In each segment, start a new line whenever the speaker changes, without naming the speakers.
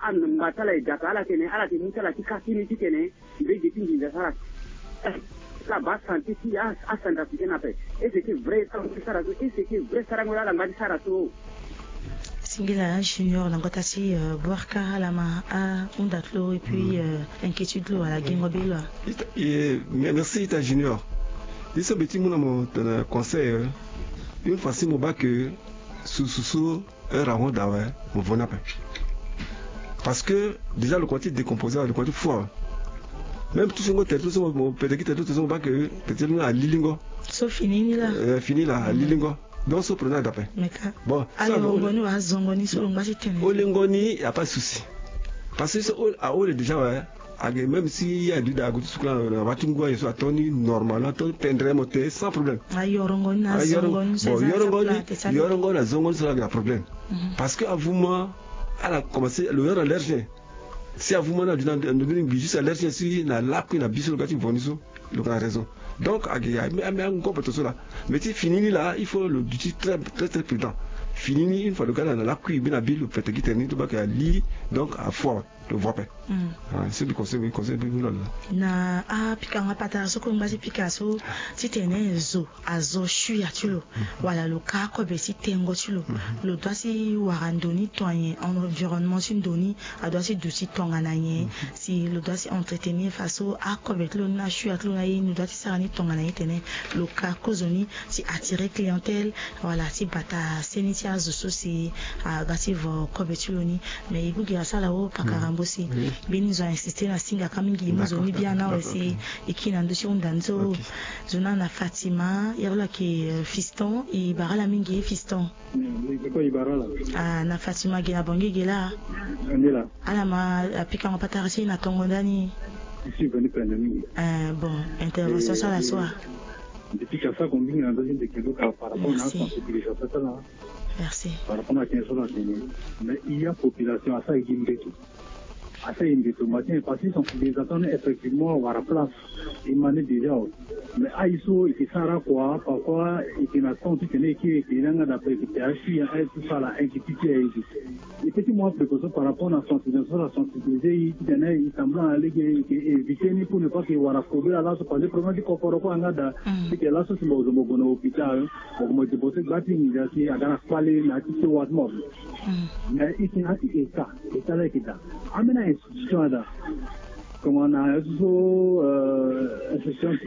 an batala data ala tene ala te mutala tikasini tikene ibe getingi ndasara la base santé qui a sanda tikena pe et c'est vrai ça sara et c'est vrai sara ngola ngadi sara to
Singila Junior Langotasi Boarka Alama a Undatlo et puis inquiétude lo à la Gengobilo.
Merci Ita Junior. Il se petit mon conseil une fois si mon bac sous un ramon d'avoir mon vonap. Parce que déjà le quantité décomposé, le quantité fort. Même tout ce que tu as mon pédagogue tout ce bac peut-être à Lilingo.
Sauf fini là.
Fini là à Lilingo. Donc, ce prenant d'après.
Bon,
au Lingoni, il n'y a pas de souci. Parce que à Ole déjà, même s'il y a du dagout, la voiture est toni normalement, tendre monter sans problème.
Yorongon, la
zongon, c'est un problème. Parce qu'à vous, moi, elle a commencé le heure allergie. Si à vous, moi, on a juste allergie, si la lape, la bise, le gâteau, il a raison. Donc, il y a un comportement là. Mais si fini là, il faut le duty très prudent. Fini, une fois le gars dans la cuisse, bien habillé, le petit qui est donc à lit, donc à fort, le voie. C'est le conseil là.
Na a pikanga pata so ko ngasi Picasso si tene zo azo shu ya tulo wala lo ka ko be si tengo tulo lo doit si warandoni toyen environnement si ndoni a doit si dosi tongananye si lo doit si entretenir face a ko be lo na shu ya tulo na yi no doit si sarani tonganaye tene lo ka ko zoni si attirer clientèle voilà si bata seniti azo so si a gasi vo ko be tulo ni mais ibu gi asala o pakarambo si bini zo insister na singa kamingi muzoni bien na aussi ikina ndoshi undanzo zona na Fatima yabla ki fiston i barala mingi fiston
ko ibarala
na Fatima gina bongi gila
ndela
ala ma apika ngapatarashi na tongo ndani
ici venu prendre mingi
bon intervention ça la soir
depuis que ça combine dans une de kilo par rapport à sensibilisation ça là
merci
par rapport à question là mais il y a population à ça igimbeto assez indéterminé parce qu'ils sont des attentes effectivement à la place émané déjà mais à iso et ça quoi parfois il y a tant de qui n'a d'après qui a su tout ça la inquiétude et petit moins précaution par rapport à la sensibiliser il semble aller éviter ni pour ne pas que voilà couvrir là ce pas le problème du corps quoi en ada c'est que là ce sont aux hôpital pour me déposer bâtiment ici à la palais na qui se voit mort mais il y a ça et ça là qui da amena institution là comme on a institution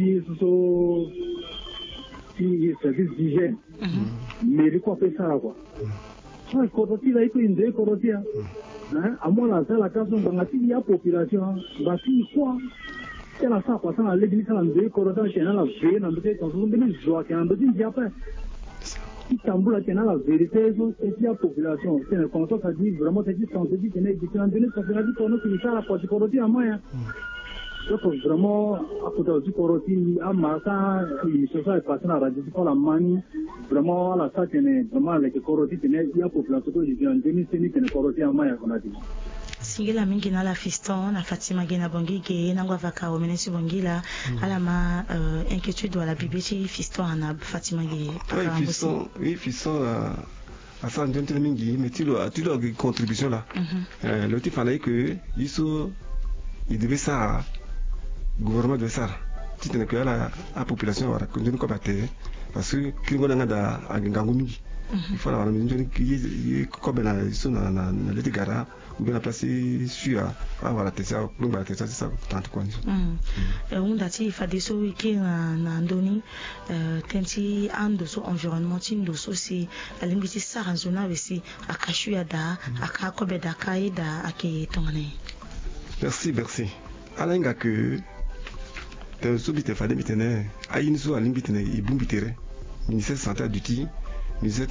qui service d'hygiène mais il faut faire ça quoi ouais coroti là il faut une coroti hein à moi là c'est la question dans la population bah si quoi c'est la ça quoi ça la l'église là deux coroti c'est là la vie dans le temps on bien joie qui en bedin dia pas Istanbul a la vérité c'est la population c'est le constat ça dit vraiment c'est santé dit qu'il est en donné ça veut dire qu'on a ça la coroti à moi donc vraiment à côté du coroti à Marsa il se fait passer la radio pour la manie vraiment la ça tenait vraiment avec coroti tenait il y a population qui en donné c'est ni coroti à moi qu'on a dit
singila mingi na la fiston na Fatima gena bongi ge na ngwa vaka o menesi bongi la ala ma inquiétude wala bibeti fiston na Fatima ge
oui fiston à ça ndonte mingi mais tu leur contribution là le type fallait que il devait ça gouvernement de ça tu tenais que la population wala continue comme parce que kingo na da ngangu mingi il faut la mingi qui comme na le tigara ou bien la place sur voilà c'est ça c'est ça tant quoi
on dati fadiso wiki na ndoni tenti ando so environnement tindo so si alimbiti saranzona wesi akashu ya da akakobe da kaida ake tongane
merci alenga que te subite fade mitene ayinso alimbitene ibumbitere ministère santé duty ministère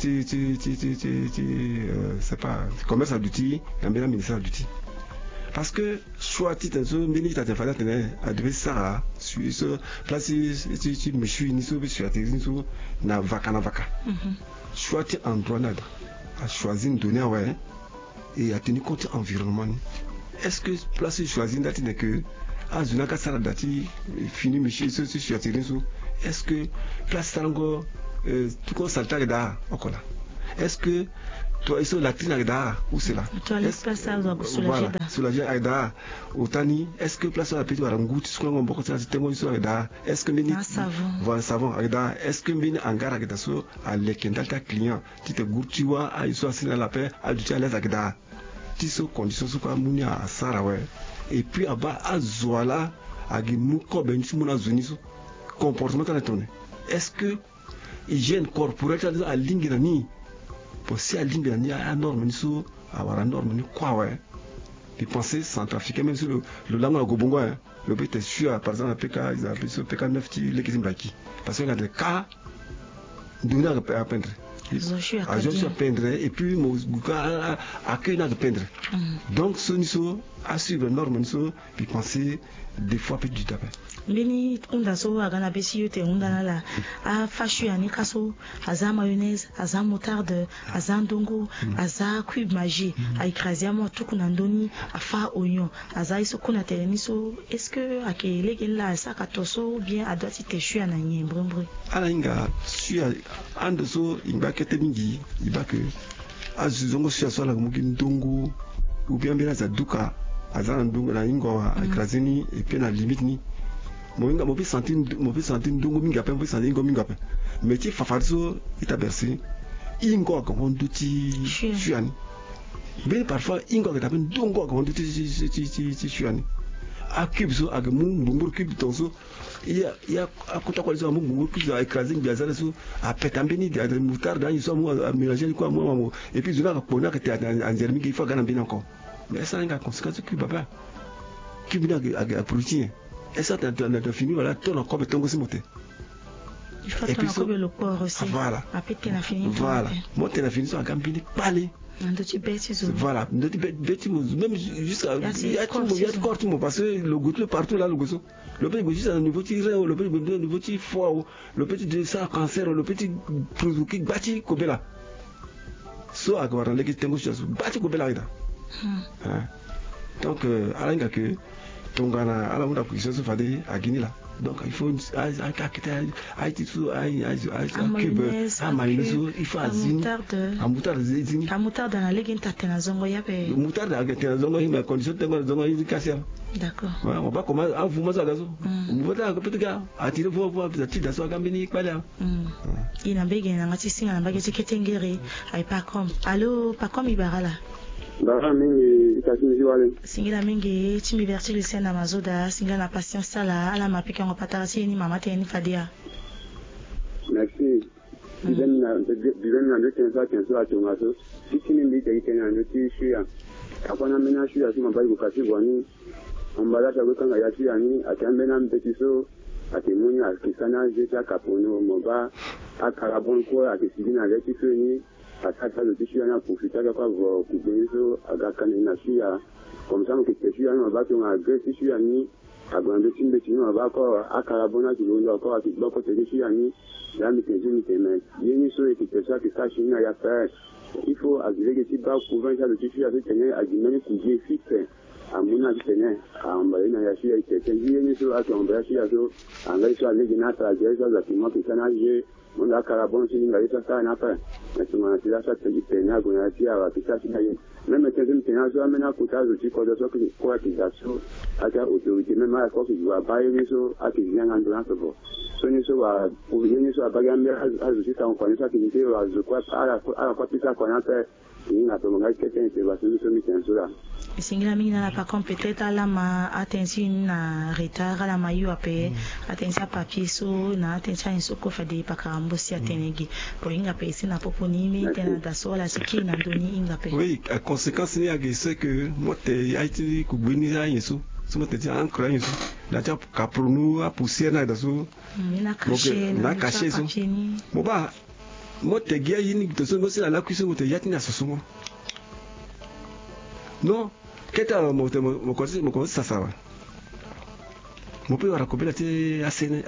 c'est pas commerce d'outils et bien ministère d'outils parce que soit titre so ministre de fada tene adve ça sur ce place tu me suis ni so sur atterrir na vaka soit endroit là a choisi une donnée ouais et a tenu compte environnement est-ce que place choisi date n'est que azuna ka sala dati fini michi so sur atterrir est-ce que place tango tout comme salta da okola est-ce que toi iso latrine agda où c'est là
toi l'espace ça doit soulager
soulager agda otani est-ce que place à petit warangu tu qu'on beaucoup ça tengo iso agda est-ce que mini voilà savon agda est-ce que mini angara agda so à lekendal ta client tu te gourtiwa a iso asina la paix a du les agda ti so condition so kwa muni a sara ouais et puis aba azoala agi muko benchi muna zuniso comportement à la tournée est-ce que hygiène corporelle à ligne ni pour si à ligne ni à norme ni so avoir norme ni quoi ouais puis penser centrafricain même sur le langue à gobongo le but est sûr par exemple PK ils appellent ça PK 9 ti les kizimbaki parce qu'il y a des cas donner à peindre à peindre et puis mon gars accueillir à peindre donc ce ni so à suivre norme ni so puis penser des fois peut du taper
mbini unda so agana besi yote unda nala a fashu ya nikaso aza mayonnaise aza moutarde aza ndongo aza cube magie a écraser mo tout kuna ndoni afa oignon aza iso kuna teleniso est-ce que akele gela sa katoso bien adoti te shu na nyembrembre
ala inga shu ando so inga kete mingi ibake azuzongo shu so la muki ndongo ou bien bien za duka aza ndongo na ingo écraser ni et puis na limite ni moinga mo sentir ndongo minga pe mo sentir ingo minga pe mais ti fafariso ita bersi ingo ko nduti shuani ben parfois ingo ka tapen ndongo ko nduti shuani a cube so a mungur cube tonso ya akuta kwa zo mungur cube a écraser biazala so a petambeni de moutarde dan so mo a mélanger quoi mo et puis zona ka pona ka te en germi il faut gana bien encore mais ça nga conséquence cube papa cube na a protéine et ça t'as fini voilà ton encore ton aussi monter
il faut ton encore le corps aussi
voilà
après t'es na fini
voilà moi t'es na fini sur gambini parler voilà même jusqu'à il y a tout corps tout parce que le goût partout là le goût le petit juste à niveau tiré le petit niveau tiré foie le petit de ça cancer le petit produit qui bâti comme là so à voir les qui tengo chose bâti comme là donc à l'inga que tongana ala munda kuiso so fade agini la donc il faut il faut
moutarde na legi ntatena zongo yape
moutarde agatena zongo hima condition tengo zongo hizi kasia
d'accord
on va comment avuma za gazo mvota ka petga atire vo za tida so agambini kwala
ina mbege na ngati singa na mbage tiketengere ai pas comme allo pas comme ibarala
bara mingi itashinji wale
singila mingi chimi vertile sena mazoda singa na patience sala ala mapika ngopatara ni mama teni fadia
merci bilen na ndete sa kenso atongaso ikini mbike ikenya ndoti shuya akwana mena shuya sima bali bukasi bwani ombala ta gukanga ya shuya ni atambe na mpetiso atemuni akisana jeta kapono moba akarabon ko akisibina letiso ni ataka le tishu yana profiter kwa kubenzo agakana na shia comme ça que tishu yana ba to ngagre tishu yani agwande timbe tino ba ko akarabona kilondo ko akiboko tishu yani ya mitejini teme yeni so ekipesa kisashi na ya faire il faut agréger ti ba convaincre le tishu ya tenir agimene kuje fixe amuna tenir ambaina ya shia itekenji yeni so atomba shia so angai so alegi na ta jeja za kimaki sana je on a carabon si la isa sana pa na tuma tira sa te pena guna tia wa kitasi na ye même que je tena so amena kutazo ti ko so ko akization aka autorité même à ko ki wa ba ye so akizanga ndo na so ni so wa ko ni so abagambe azu ti ta on connaît ça qui était wa zo quoi ala ko pisa ko na pe ni na to ngai kete te ba so mi tenso la
singila mingi na pa comme peut-être ala ma attention na retard ala ma yu ape attention papier so na attention so ko fade pa karambosi atenegi pour inga pe sina popo ni mi tena da so la siki na ndoni inga pe
oui à conséquence ni agi c'est que moi te aiti ku gbini ya yeso so mo te ti ankra yeso la ta ka pronu a poussière na da so
na caché
so mo ba mo te gia yini to so mo sila la kuiso mo te yati na so so non keta mo kosi sawa mo pe wara kobela te asene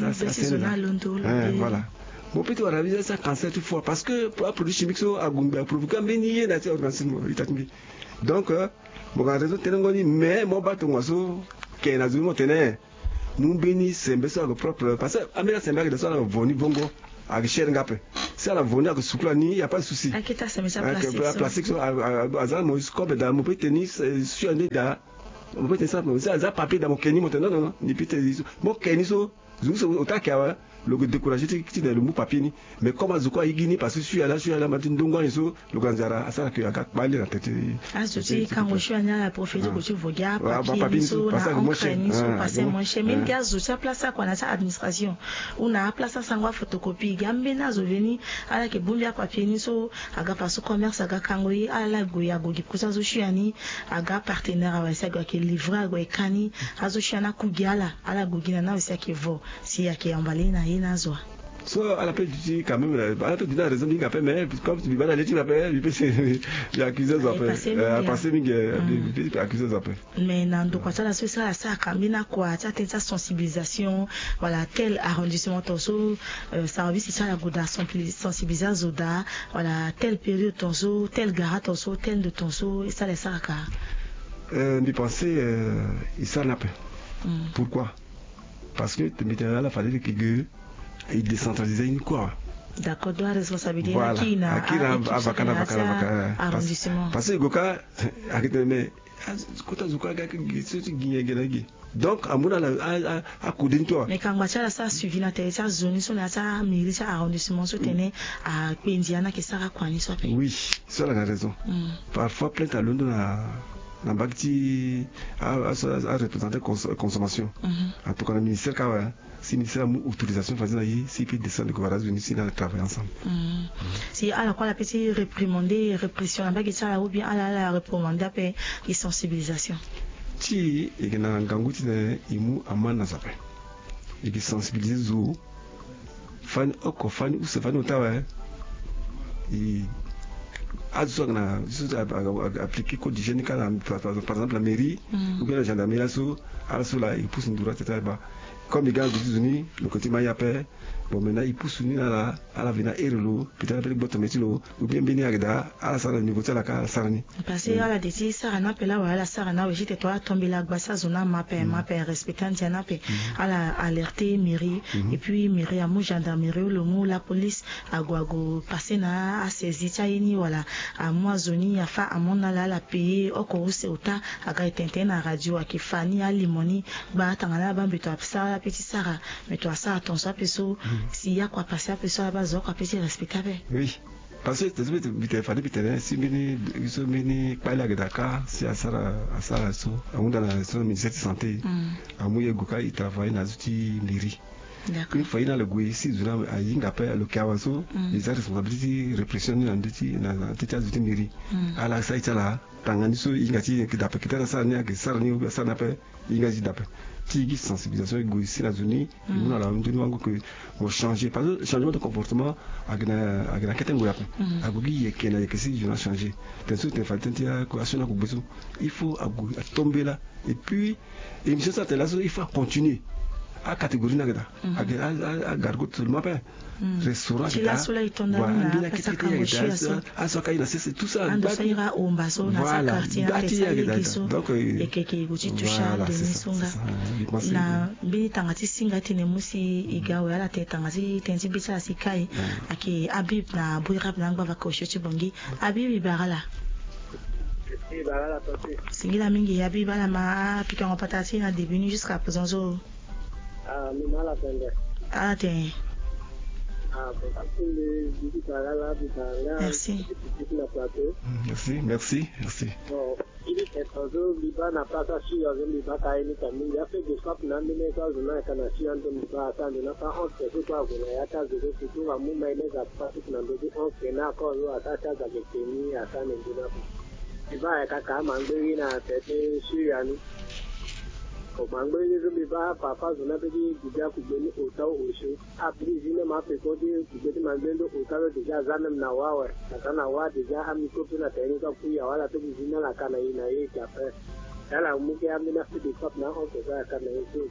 voilà mo pe wara visa ça cancer tout fois parce que pour produit chimique so agumba provoquer mbeni na te organisme itatmi donc mo ga raison tenengoni mais mo ba to ngaso ke na zumo tene mu mbeni sembe so propre parce que amela sembe ga so la voni bongo à cher ngape. Si à la volée à soucla ni, il y a pas de souci.
À qui t'as ça mais ça
plastique à ça moi comme dans mon tennis sur un da. On peut ça mais ça papier dans mon kenny non ni peut mon kenny so au takia le découragé qui dans le mot papier ni mais comme azuko igini parce que je suis là matin ndongo eso le ganzara asa que aka parler la tête
azuti quand je suis allé à profiter que tu vogas papier so na entraîner so passer mon chemin gaz ça place quoi na sa administration on a place ça ngwa photocopie gambe na zo veni ala ke bumbia papier ni so aga passo commerce aga kangoyi ala goya gogi kusa zo shiani aga partenaire wa sa ke livrer go ekani azo shiana kugiala ala gogina na sa ke vo si ya ke emballé na
so à l'appel du quand même à l'appel du raison qu'il a fait mais comme tu vas aller tu l'appelles il peut accuser après passer accuser après
mais dans quoi ça ça camina quoi ça t'es sensibilisation voilà tel arrondissement tonso service ça la goda sensibilisation zoda voilà telle période tonso tel gare tonso tel de tonso et ça les ça ka
me penser il s'en a pourquoi parce que tu mettais là fallait que il décentralisait une quoi.
D'accord, de la responsabilité
voilà.
Qui n'a
arrondissement. Parce que Goka a mais kota zuka ga gi donc amuna a coudin toi.
Mais quand ça ça suivi na télé ça zone sur la ça mairie ça arrondissement so tenait à Pendiana que ça kwani so fait.
Oui, ça la raison. Parfois plainte à Londres na bakti à représenter consommation. En tout cas le ministère quand si ministère autorisation faisant si puis descendre le gouvernement venir ici dans le travail ensemble.
Si à la quoi la petite réprimander répression la bague ça ou bien à la réprimander après et sensibilisation.
Ti et na nganguti na imu amana zape. Et qui sensibiliser zo fan oko fan ou se fan otawa et appliquer code d'hygiène par exemple la mairie ou bien la gendarmerie là ils poussent une droite etc. Comme les gars des États-Unis le côté Mayapé bon maintenant ils poussent une à la vena erlo peut-être avec votre métier ou bien béni agda à la salle niveau de la sarani
parce que la décision sarana pela ou la sarana où j'étais toi tomber la gbassa zona mapé respectant diana pe à la alerter mairie et puis mairie à mon gendarmerie le mot la police à goago passer na à saisir taini voilà à moi zoni ya fa à mon la payer au cours c'est autant à gaitenter na radio à qui fani à limoni ba tangana ba beto ça petit Sarah mais toi ça attention à peso s'il y a quoi passer à peso à base quoi petit respectable
oui parce que tu fallait peut-être si mini pas la Dakar c'est à ça so on dans la ministère de santé à Mouye Goka il travaille dans outils mairie. D'accord. Une fois il a le goût ici zona a yinga pa le kawaso les responsabilités répression dans des mairie à la ça là tangani so ingati dape kitana ça ne que ça ne ça n'a pas ingati dape qui sensibilisation ici la zone nous la nduni wangu que on changer parce que changement de comportement agna ketengo yapo agugi yekena yekesi je na changer tenso te faltenti ya ko asona ko beso il faut tomber là et puis émission ça là il faut continuer à catégorie nagada à gargot seulement pas restaurant
là soleil tonda na pasa kamoshiaso
asoka ina c'est tout ça
andosaira ombaso na sa quartier na tesa donc ekeke guti toucha de nisonga na bini tangati singa tene musi igawe ala te tangati tenzi bisa sikai aki abib na buirab na ngba vakosho chibongi abib ibarala singila mingi ya bibala ma pika ngopatati na début jusqu'à présent zo merci.
Merci.
Mangbe ni ba papa zona be di gudia ku beni ota o shi a prizine ma pe ko di gudi mangendo ota do ja zanam na wawa kana wa de ja ami ko tuna tani ka ku ya wala to bizina la kana ina ye ka pe ala mu ke amina fi di pap na o ke za kana ye ko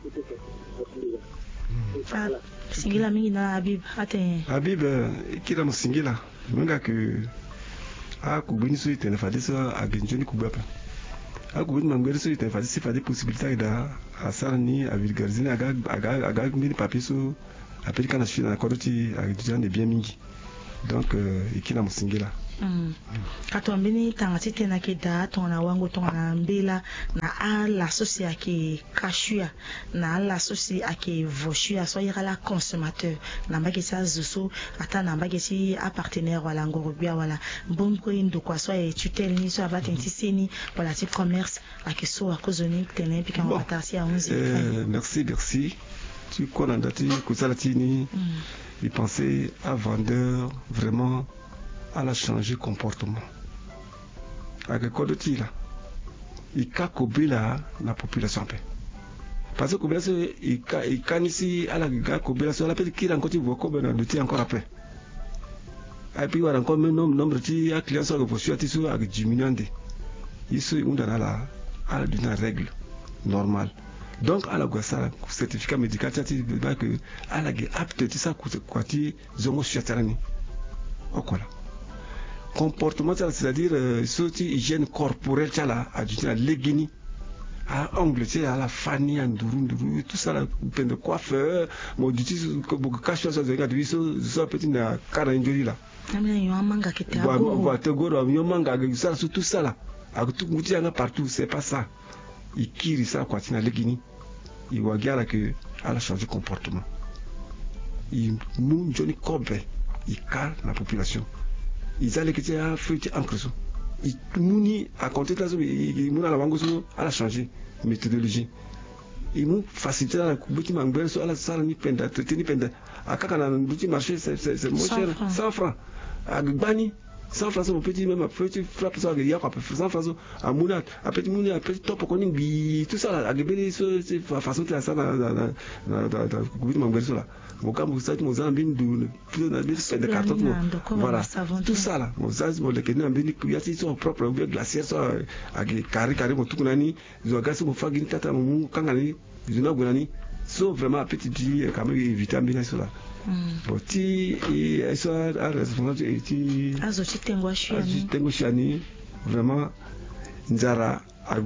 singila mingi na Habib
kila musingila munga que a ku beni so itene fadisa a genjoni ku bapa a gouvernement ngere so ite fasi fadi possibilité da asarni a vulgariser aga mini papier so après quand je suis dans la Kodoti étudiant de bien mingi donc ikina musingila
katombini tangati tena keda tona wangu tona mbela na ala sosi ake kashua na ala sosi ake voshua so yala consommateur na mbage sa zusu ata na mbage si a partenaire wala ngorobia wala mbonko indo kwa so e tutelle ni so abati ntiseni wala ti commerce ake so akozoni tena pika ngapatasi a 11
merci tu connais dati kusalatini il pensait à vendeur vraiment à la changer comportement. Avec quoi de là, il a coupé la population. Parce que la population, il a ici à la population, la petite qui a encore combien de temps encore après. Et puis il y a encore un nombre de clients qui ont reçu avec diminuant. Ils sont dans la règle normale. Donc à la certificat médical, c'est que à la apte ça quoi tu zongo chatarani. Voilà. Comportement, c'est-à-dire hygiène corporelle, à l'égénie, à angle, à la fanny, à nduru, tout ça, peine de coiffeur, mon duty, beaucoup de cash, ça, ça, petit, na cara injuri là. Tout ça là, partout, c'est pas ça. Il kiri ça, quoi, tu n'as l'égénie. Il voit bien que, à la changer comportement. Il mou, Johnny Cobb, il calme la population. Ils allaient quitter à feuilleter en creusot. Ils mouni à compter de la zone, ils mouni à la wangoso, à la changer méthodologie. Ils m'ont facilité dans la boutique mangbel, à la salle ni penda, traité ni penda. À quand on a un boutique marché, c'est moins cher, 100 francs. À Gbani, 100 francs, mon petit, même, petit frappe, ça, il y a quoi, 100 francs, à Mounat, à petit Mouni, à petit top, tout ça, à Gbani, c'est la façon de la salle dans la boutique mangbel, là. Voilà, tout ça là, mon propre glaciaire, sont vraiment petit quand même vitamines là. Vraiment, Nzara,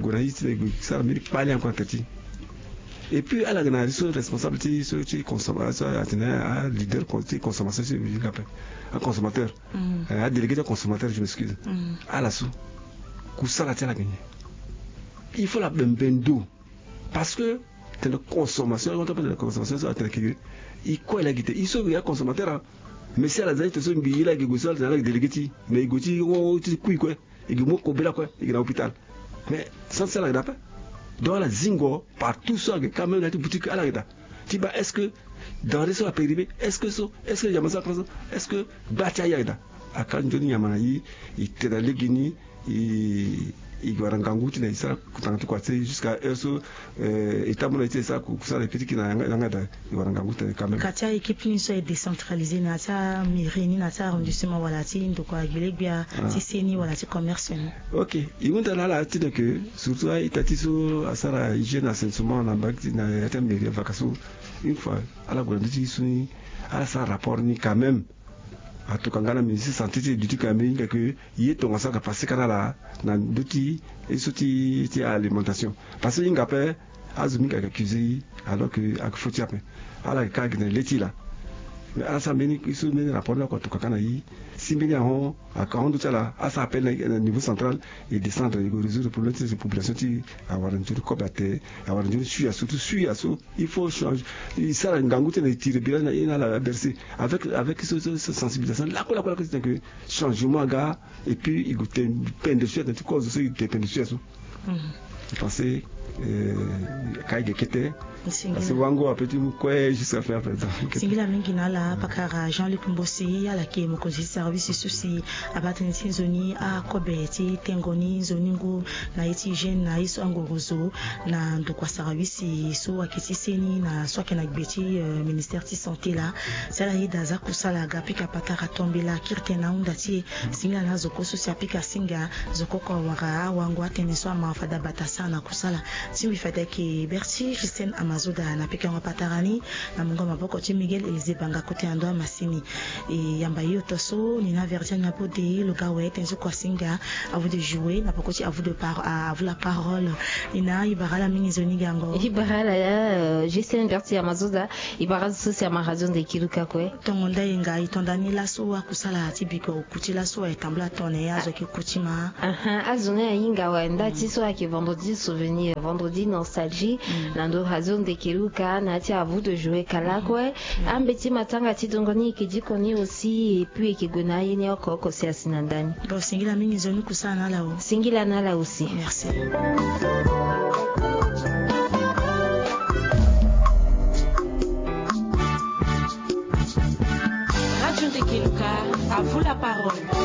et puis, à la responsabilité sur les consommateurs, à leader consommation, un consommateur, à délégué de consommateur, je m'excuse, à la sous, la gagné. Il faut la bendo parce que la consommation, quand on parle de la consommation, il quoi la guité, il sont un consommateur, mais si à la zaï, il a négocié avec délégué, mais il goûte, quoi, il goûte, il est à l'hôpital. Mais sans ça, il n'a pas. Dans la zingo, partout ça, quand même, la boutique à la reda. Tu vois, est-ce que dans les sols à périmé, est-ce que Yamasa, est-ce que Bachayada, à Kanjoni Yamanaï, il était dans les Guinées, il va en Gangou, tu n'as ça, jusqu'à Erso, et Tamonaïté, ça, ça, les petits qui n'ont rien, il va en Gangou, quand même.
Katia équipe ni soit décentralisée, nata mirini, nata arrondissement, voilà, donc à Gilebia, Tisseni, voilà, commerce.
Ok, il y a là, que surtout à Itatiso, à Sara, hygiène, assainissement, en bas, il y a un mairie, vacation, une fois, à la grande à sa rapport, ni quand même. À tout cas, la ministre santé du tout quand même que il est ton ça passer canala dans d'outils et soutien à alimentation parce que il a pas azumi ka accusé alors que à faut tirer à la cas de l'éti là mais à ça meni qui sous meni rapport là quand tout cas yi 6 millions à 40 là à ça appelle au niveau central et descendre et résoudre pour l'autre population qui avoir un tour cobaté avoir un suivi surtout suivi il faut changer ça la ngangute ne tire bien la bercer avec cette sensibilisation là que c'est que changement gars et puis il goûte peine de suite de cause de peine de suite je pensais kai gekete parce wango apeti mukwe jusqu'à faire présent
singila mingi nala pakara Jean-Luc Mbossi ala ke mokozi service susi abatensi zoni a kobeti tengoni zoningu na iti jeune na iso angorozo na ndokwa service so akiti seni na soke na gbeti ministère de santé là sala ida za kusala ga pika pakara tombela kirtena undati singila na zoko susi apika singa zoko kwa wara wango ateneso ma fada batasa na kusala si wi fada ke Berti Christiane mazuda na pika patarani na mungo maboko ti Miguel Elizebanga kote ando masini et yamba yoto so ni na version na pode le gawe tenzo kwa singa à vous de jouer na pokoti à vous la parole ina ibara mingi zoni gango
ibara Gisèle Berti amazuda ibara sosi ya radio de kiluka kwe
tongonda yenga itondani la so akusala tibiko kuti la so etambla tone yazo ki kutima
azone inga wa ndati so ki vendredi souvenir vendredi nostalgie nando radio de kiluka na ti à vous de jouer kala kwe ambeti matanga ti dongoni ki dikoni aussi et puis ki gona yeni okoko si asinandani
bo singila mingi zoni kusana la o
singila na la aussi
merci.